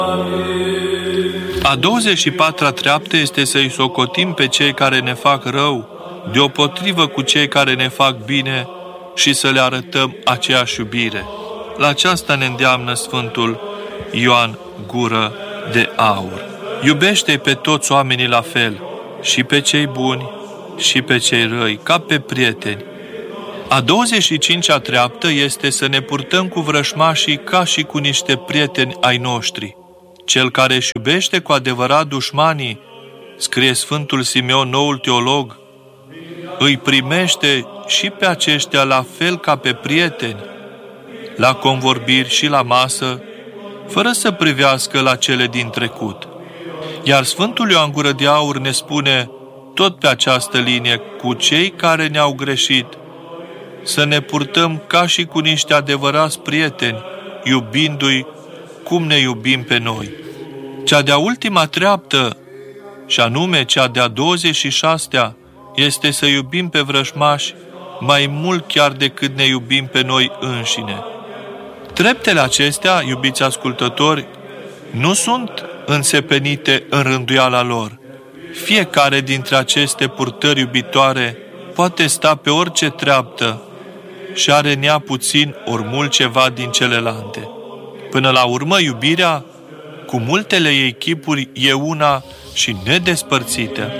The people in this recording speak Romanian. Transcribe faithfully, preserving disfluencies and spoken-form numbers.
A douăzeci și patra treaptă este să-i socotim pe cei care ne fac rău, deopotrivă cu cei care ne fac bine și să le arătăm aceeași iubire. La aceasta ne îndeamnă Sfântul Ioan Gură de Aur. Iubește pe toți oamenii la fel, și pe cei buni și pe cei răi, ca pe prieteni. A douăzeci și cincea treaptă este să ne purtăm cu vrășmașii ca și cu niște prieteni ai noștri. Cel care își iubește cu adevărat dușmanii, scrie Sfântul Simeon, noul teolog, îi primește și pe aceștia la fel ca pe prieteni, la convorbiri și la masă, fără să privească la cele din trecut. Iar Sfântul Ioan Gură de Aur ne spune, tot pe această linie, cu cei care ne-au greșit, să ne purtăm ca și cu niște adevărați prieteni, iubindu-i cum ne iubim pe noi. Cea de-a ultima treaptă, și anume cea de-a douăzeci și șasea, este să iubim pe vrăjmași mai mult chiar decât ne iubim pe noi înșine. Treptele acestea, iubiți ascultători, nu sunt însepenite în rânduiala lor. Fiecare dintre aceste purtări iubitoare poate sta pe orice treaptă și are nea puțin ori mult ceva din celelalte. Până la urmă, iubirea, cu multele ei chipuri, e una și nedespărțită.